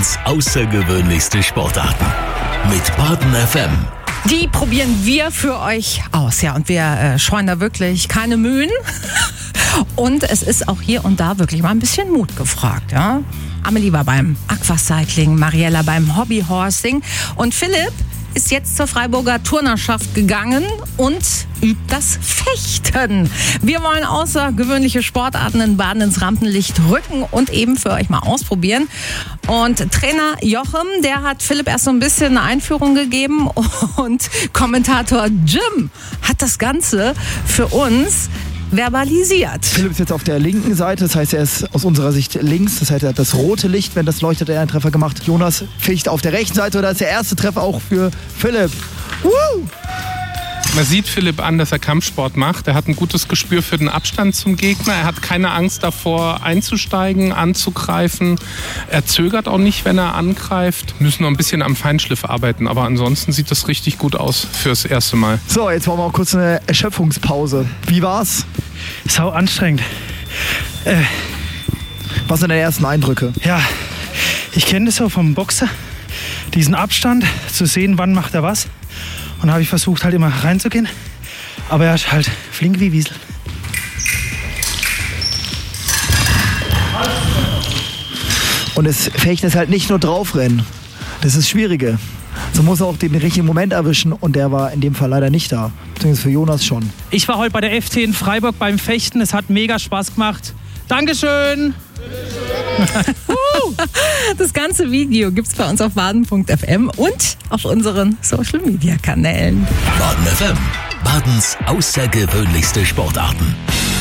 Badens außergewöhnlichste Sportarten. Mit Baden FM. Die probieren wir für euch aus, ja. Und wir scheuen da wirklich keine Mühen. Und es ist auch hier und da wirklich mal ein bisschen Mut gefragt, ja. Amelie war beim Aquacycling, Mariella beim Hobbyhorsing und Philipp ist jetzt zur Freiburger Turnerschaft gegangen und übt das Fechten. Wir wollen außergewöhnliche Sportarten in Baden ins Rampenlicht rücken und eben für euch mal ausprobieren. Und Trainer Jochem, der hat Philipp erst so ein bisschen eine Einführung gegeben und Kommentator Jim hat das Ganze für uns verbalisiert. Philipp ist jetzt auf der linken Seite, das heißt, er ist aus unserer Sicht links, das heißt, er hat das rote Licht, wenn das leuchtet, er einen Treffer gemacht. Jonas ficht auf der rechten Seite, da ist der erste Treffer auch für Philipp. Woo! Man sieht Philipp an, dass er Kampfsport macht. Er hat ein gutes Gespür für den Abstand zum Gegner. Er hat keine Angst davor, einzusteigen, anzugreifen. Er zögert auch nicht, wenn er angreift. Müssen noch ein bisschen am Feinschliff arbeiten, aber ansonsten sieht das richtig gut aus fürs erste Mal. So, jetzt machen wir auch kurz eine Erschöpfungspause. Wie war's? Sau anstrengend. Was sind deine ersten Eindrücke? Ja, ich kenne das so vom Boxer, diesen Abstand, zu sehen, wann macht er was. Und da habe ich versucht, halt immer reinzugehen. Aber er ist halt flink wie Wiesel. Und das Fechten ist halt nicht nur draufrennen. Das ist das Schwierige. So muss er auch den richtigen Moment erwischen und der war in dem Fall leider nicht da. Beziehungsweise für Jonas schon. Ich war heute bei der FT in Freiburg beim Fechten. Es hat mega Spaß gemacht. Dankeschön! Das ganze Video gibt's bei uns auf baden.fm und auf unseren Social-Media-Kanälen. Baden FM. Badens außergewöhnlichste Sportarten.